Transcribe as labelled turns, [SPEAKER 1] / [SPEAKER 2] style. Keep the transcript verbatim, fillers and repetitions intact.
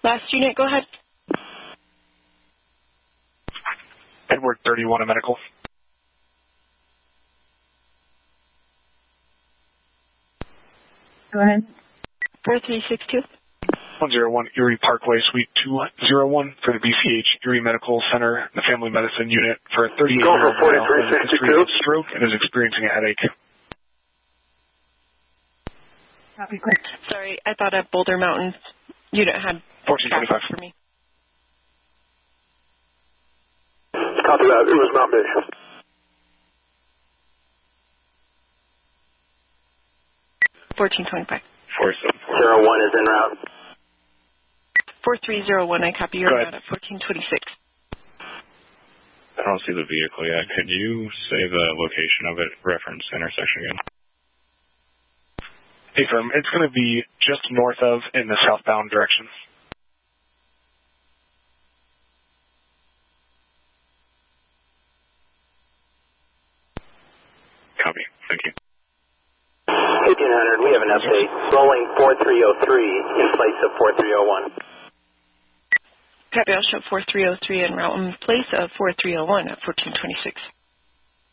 [SPEAKER 1] Last unit, go ahead.
[SPEAKER 2] Edward thirty-one, a medical.
[SPEAKER 3] Go ahead.
[SPEAKER 1] four three six two.
[SPEAKER 2] one oh one Erie Parkway, Suite two oh one for the B C H Erie Medical Center, the Family Medicine Unit for a thirty-eight-year-old male who has a history of stroke and is experiencing a headache.
[SPEAKER 3] Copy, quick.
[SPEAKER 1] Sorry, I thought a Boulder Mountain unit had
[SPEAKER 2] fourteen twenty-five
[SPEAKER 1] for me.
[SPEAKER 4] Copy that. It was not me.
[SPEAKER 1] fourteen twenty-five.
[SPEAKER 2] four seven four.
[SPEAKER 4] zero one is en route.
[SPEAKER 1] four three zero one, I copy your
[SPEAKER 2] Go
[SPEAKER 1] route
[SPEAKER 2] ahead.
[SPEAKER 1] at fourteen twenty-six.
[SPEAKER 5] I don't see the vehicle yet. Could you say the location of it, reference intersection again?
[SPEAKER 2] Hey, firm, it's going to be just north of in the southbound direction.
[SPEAKER 5] Copy. Thank you.
[SPEAKER 4] fifteen hundred, we have an update. Rolling four three oh three in place of four three oh one.
[SPEAKER 1] Copy, I'll show four three oh three en route in place of four three oh one at fourteen twenty-six.